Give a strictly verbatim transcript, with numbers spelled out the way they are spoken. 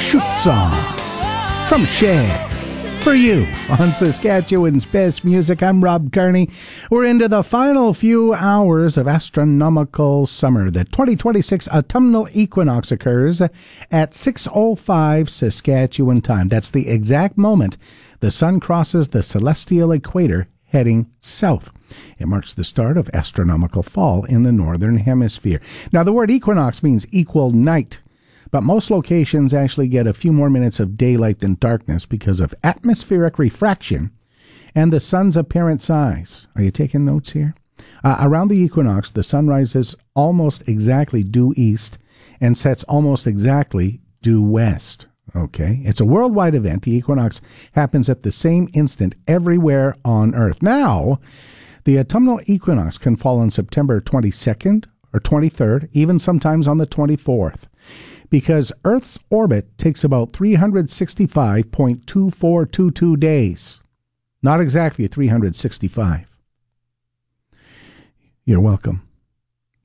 Shoot Song from Cher for you on Saskatchewan's Best Music. I'm Rob Kearney. We're into the final few hours of astronomical summer. The twenty twenty-six autumnal equinox occurs at six oh five Saskatchewan time. That's the exact moment the sun crosses the celestial equator heading south. It marks the start of astronomical fall in the northern hemisphere. Now, the word equinox means equal night, but most locations actually get a few more minutes of daylight than darkness because of atmospheric refraction and the sun's apparent size. Are you taking notes here? Uh, around the equinox, the sun rises almost exactly due east and sets almost exactly due west. Okay, it's a worldwide event. The equinox happens at the same instant everywhere on Earth. Now, the autumnal equinox can fall on September twenty-second or twenty-third, even sometimes on the twenty-fourth, because Earth's orbit takes about three hundred sixty-five point two four two two days. Not exactly three hundred sixty-five. You're welcome.